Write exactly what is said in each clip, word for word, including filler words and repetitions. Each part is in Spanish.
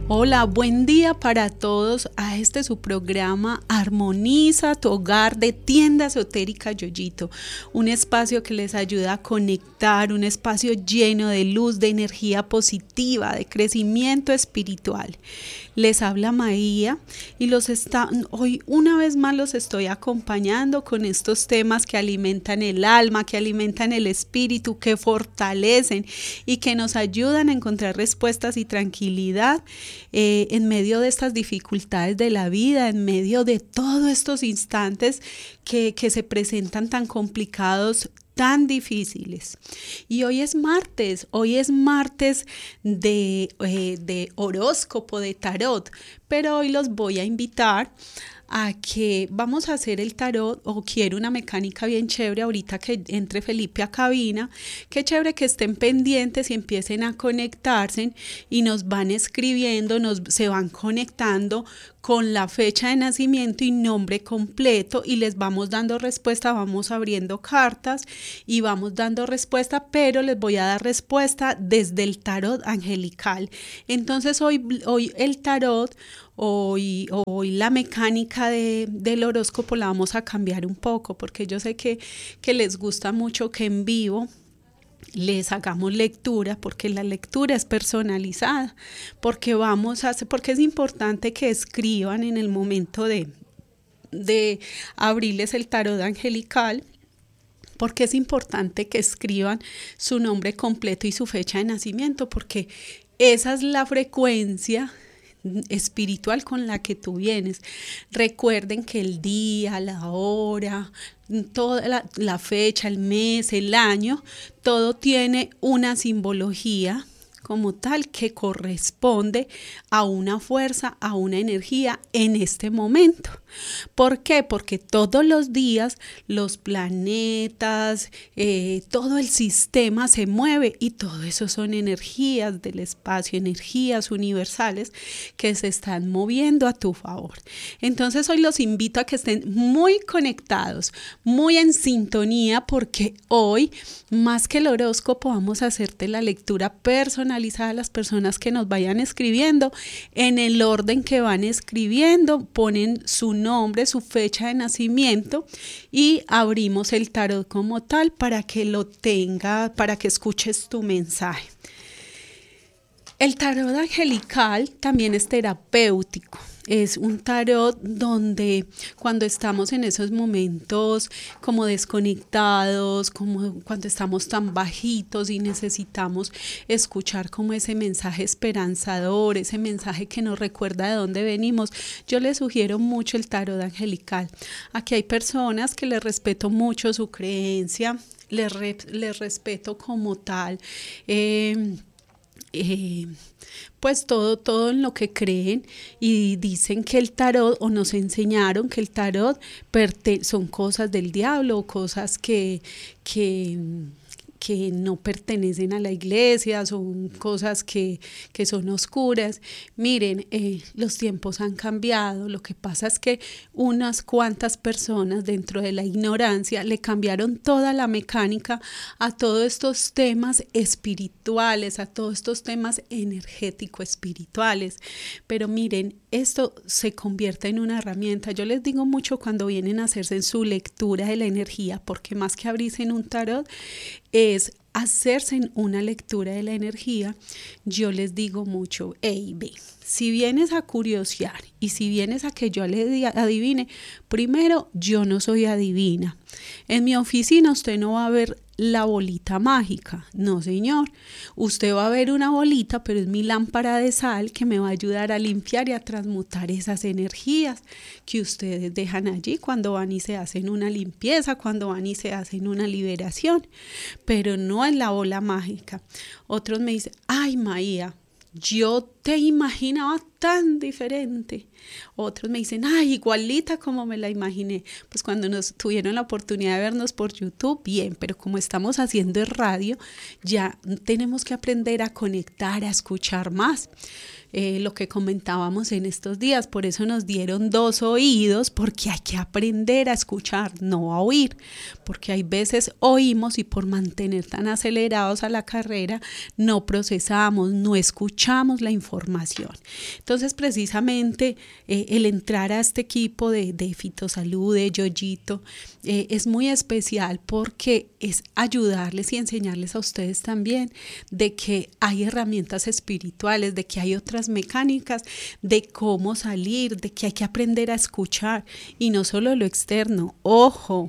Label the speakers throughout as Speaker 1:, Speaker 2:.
Speaker 1: Hola, buen día para todos a este su programa Armoniza tu hogar de Tienda Esotérica Yoyito, un espacio que les ayuda a conectar, un espacio lleno de luz, de energía positiva, de crecimiento espiritual. Les habla Maía y los está, hoy una vez más los estoy acompañando con estos temas que alimentan el alma, que alimentan el espíritu, que fortalecen y que nos ayudan a encontrar respuestas y tranquilidad Eh, en medio de estas dificultades de la vida, en medio de todos estos instantes que, que se presentan tan complicados, tan difíciles. Y hoy es martes, hoy es martes de, eh, de horóscopo, de tarot, pero hoy los voy a invitar a que vamos a hacer el tarot, o quiero una mecánica bien chévere ahorita que entre Felipe a cabina. Qué chévere que estén pendientes y empiecen a conectarse y nos van escribiendo, nos se van conectando con la fecha de nacimiento y nombre completo y les vamos dando respuesta, vamos abriendo cartas y vamos dando respuesta, pero les voy a dar respuesta desde el tarot angelical. Entonces hoy, hoy el tarot Hoy, hoy la mecánica de, del horóscopo la vamos a cambiar un poco, porque yo sé que, que les gusta mucho que en vivo les hagamos lectura, porque la lectura es personalizada, porque vamos a hacer, porque es importante que escriban en el momento de, de abrirles el tarot angelical, porque es importante que escriban su nombre completo y su fecha de nacimiento, porque esa es la frecuencia espiritual con la que tú vienes. Recuerden que el día, la hora, toda la, la fecha, el mes, el año, todo tiene una simbología como tal que corresponde a una fuerza, a una energía en este momento. ¿Por qué? Porque todos los días los planetas, eh, todo el sistema se mueve y todo eso son energías del espacio, energías universales que se están moviendo a tu favor. Entonces hoy los invito a que estén muy conectados, muy en sintonía, porque hoy, más que el horóscopo, vamos a hacerte la lectura personal a las personas que nos vayan escribiendo. En el orden que van escribiendo, ponen su nombre, su fecha de nacimiento y abrimos el tarot como tal para que lo tenga, para que escuches tu mensaje. El tarot angelical también es terapéutico. Es un tarot donde cuando estamos en esos momentos como desconectados, como cuando estamos tan bajitos y necesitamos escuchar como ese mensaje esperanzador, ese mensaje que nos recuerda de dónde venimos, yo les sugiero mucho el tarot angelical. Aquí hay personas que les respeto mucho su creencia, les, re, les respeto como tal, eh, eh, pues todo, todo en lo que creen, y dicen que el tarot, o nos enseñaron que el tarot perte- son cosas del diablo, cosas que, que, que no pertenecen a la iglesia, son cosas que, que son oscuras. Miren, eh, los tiempos han cambiado, lo que pasa es que unas cuantas personas dentro de la ignorancia le cambiaron toda la mecánica a todos estos temas espirituales, a todos estos temas energético-espirituales. Pero miren, esto se convierte en una herramienta. Yo les digo mucho cuando vienen a hacerse su lectura de la energía, porque más que abrirse en un tarot, es hacerse en una lectura de la energía. Yo les digo mucho, hey, ve, si vienes a curiosear y si vienes a que yo le adivine, primero, yo no soy adivina. En mi oficina usted no va a ver la bolita mágica, no señor. Usted va a ver una bolita, pero es mi lámpara de sal que me va a ayudar a limpiar y a transmutar esas energías que ustedes dejan allí cuando van y se hacen una limpieza, cuando van y se hacen una liberación, pero no es la bola mágica. Otros me dicen, ay, Maía, yo te imaginaba tan diferente. Otros me dicen, ay, igualita como me la imaginé. Pues cuando nos tuvieron la oportunidad de vernos por YouTube, bien, pero como estamos haciendo el radio, ya tenemos que aprender a conectar, a escuchar más. Eh, lo que comentábamos en estos días, por eso nos dieron dos oídos, porque hay que aprender a escuchar, no a oír, porque hay veces oímos y por mantener tan acelerados a la carrera, no procesamos, no escuchamos la información información. Entonces, precisamente eh, el entrar a este equipo de, de Fitosalud, de Yoyito, eh, es muy especial porque es ayudarles y enseñarles a ustedes también de que hay herramientas espirituales, de que hay otras mecánicas, de cómo salir, de que hay que aprender a escuchar y no solo lo externo. Ojo,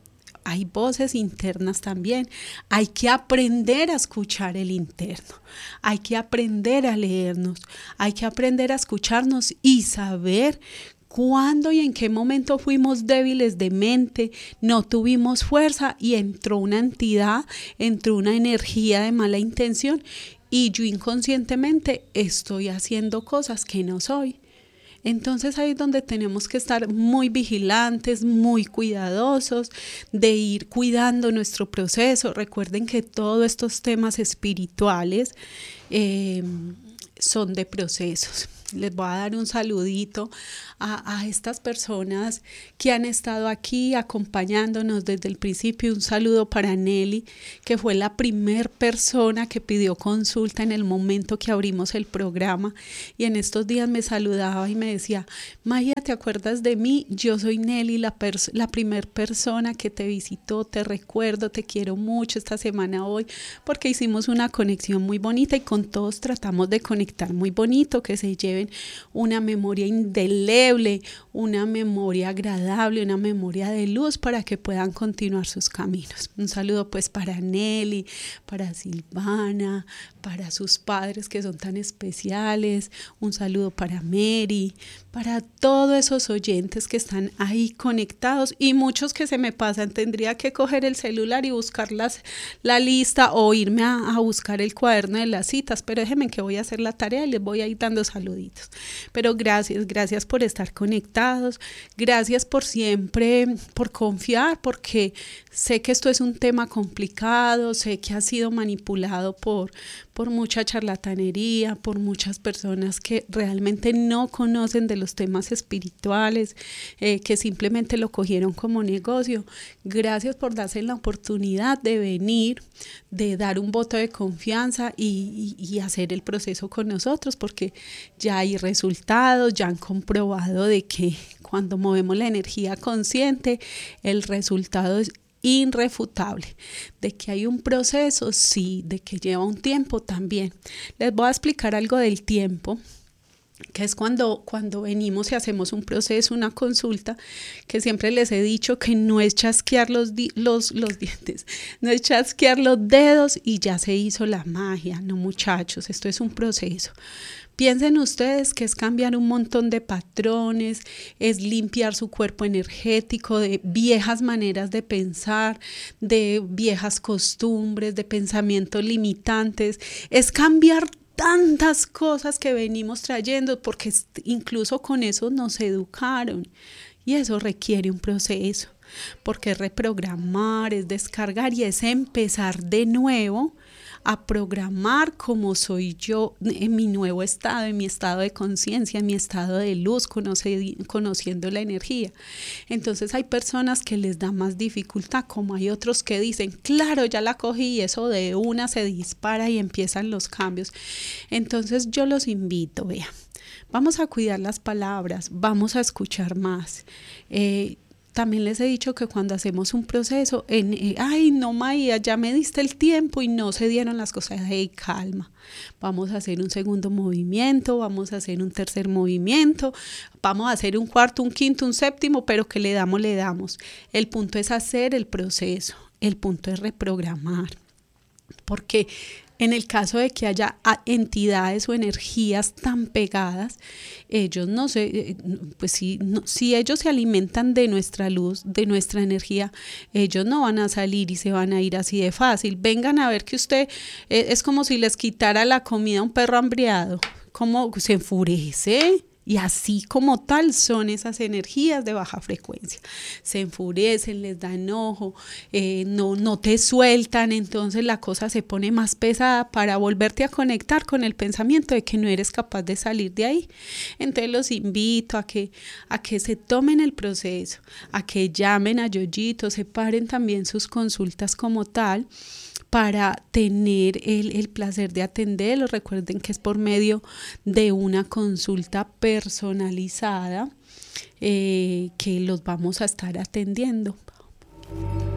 Speaker 1: hay voces internas también. Hay que aprender a escuchar el interno. Hay que aprender a leernos. Hay que aprender a escucharnos y saber cuándo y en qué momento fuimos débiles de mente, no tuvimos fuerza y entró una entidad, entró una energía de mala intención y yo inconscientemente estoy haciendo cosas que no soy. Entonces ahí es donde tenemos que estar muy vigilantes, muy cuidadosos de ir cuidando nuestro proceso. Recuerden que todos estos temas espirituales eh, son de procesos. Les voy a dar un saludito a, a estas personas que han estado aquí acompañándonos desde el principio. Un saludo para Nelly, que fue la primer persona que pidió consulta en el momento que abrimos el programa y en estos días me saludaba y me decía: Maya, ¿te acuerdas de mí? Yo soy Nelly, la, pers- la primer persona que te visitó, te recuerdo, te quiero mucho esta semana hoy, porque hicimos una conexión muy bonita y con todos tratamos de conectar muy bonito, que se lleven una memoria indeleble, una memoria agradable, una memoria de luz para que puedan continuar sus caminos. Un saludo pues para Nelly, para Silvana, para sus padres que son tan especiales, un saludo para Mary, para todos esos oyentes que están ahí conectados y muchos que se me pasan. Tendría que coger el celular y buscar las, la lista o irme a, a buscar el cuaderno de las citas, pero déjenme que voy a hacer la tarea y les voy a ir dando saluditos. Pero gracias, gracias por estar conectados, gracias por siempre, por confiar, porque sé que esto es un tema complicado, sé que ha sido manipulado por, por mucha charlatanería, por muchas personas que realmente no conocen de los temas espirituales, eh, que simplemente lo cogieron como negocio. Gracias por darse la oportunidad de venir, de dar un voto de confianza y, y, y hacer el proceso con nosotros, porque ya hay resultados, ya han comprobado de que cuando movemos la energía consciente, el resultado es irrefutable. De que hay un proceso, sí, de que lleva un tiempo también. Les voy a explicar algo del tiempo, que es cuando, cuando venimos y hacemos un proceso, una consulta, que siempre les he dicho que no es chasquear los, di- los, los dientes, no es chasquear los dedos y ya se hizo la magia. No, muchachos, esto es un proceso. Piensen ustedes que es cambiar un montón de patrones, es limpiar su cuerpo energético de viejas maneras de pensar, de viejas costumbres, de pensamientos limitantes, es cambiar tantas cosas que venimos trayendo, porque incluso con eso nos educaron y eso requiere un proceso, porque es reprogramar, es descargar y es empezar de nuevo a programar como soy yo en mi nuevo estado, en mi estado de conciencia, en mi estado de luz, conoce, conociendo la energía. Entonces hay personas que les da más dificultad, como hay otros que dicen, claro, ya la cogí y eso de una se dispara y empiezan los cambios. Entonces yo los invito, vean, vamos a cuidar las palabras, vamos a escuchar más. Eh, También les he dicho que cuando hacemos un proceso, en, eh, ay, no, Maía, ya me diste el tiempo y no se dieron las cosas. Hey, calma, vamos a hacer un segundo movimiento, vamos a hacer un tercer movimiento, vamos a hacer un cuarto, un quinto, un séptimo, pero que le damos, le damos. El punto es hacer el proceso, el punto es reprogramar, porque en el caso de que haya entidades o energías tan pegadas, ellos no sé, pues si, no, si ellos se alimentan de nuestra luz, de nuestra energía, ellos no van a salir y se van a ir así de fácil. Vengan a ver que usted, eh, es como si les quitara la comida a un perro hambriado, como se enfurece. Y así como tal son esas energías de baja frecuencia. Se enfurecen, les da enojo, eh, no, no te sueltan, entonces la cosa se pone más pesada para volverte a conectar con el pensamiento de que no eres capaz de salir de ahí. Entonces los invito a que, a que se tomen el proceso, a que llamen a Yoyito, separen también sus consultas como tal, para tener el, el placer de atenderlos. Recuerden que es por medio de una consulta personalizada eh, que los vamos a estar atendiendo.